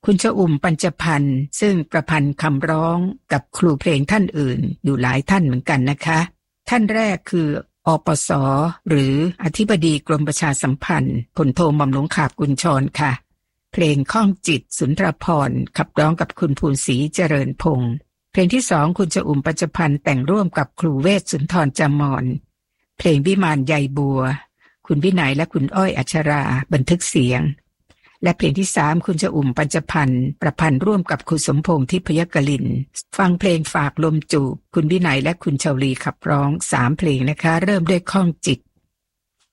คุณชอุ่มปัญจพันธ์ซึ่งประพันธ์คำร้องกับครูเพลงท่านอื่นอยู่หลายท่านเหมือนกันนะคะท่านแรกคืออปส.หรืออธิบดีกรมประชาสัมพันธ์พลโทหม่อมหลวงขาบกุญชรค่ะเพลงข้องจิตสุนทรภรณ์ขับร้องกับคุณภูนศรีเจริญพงษ์เพลงที่2คุณชอุ่มปัญจพันธ์แต่งร่วมกับครูเวชสุนทรจามรเพลงวิมานใยบัวคุณวินัยและคุณอ้อยอัชราบันทึกเสียงและเพลงที่3คุณชอุ่มปัญจพันธ์ประพันธ์ร่วมกับคุณสมพงษ์ทิพยกลินฟังเพลงฝากลมจูบคุณวินัยและคุณชาวลีขับร้อง3เพลงนะคะเริ่มด้วยข้องจิต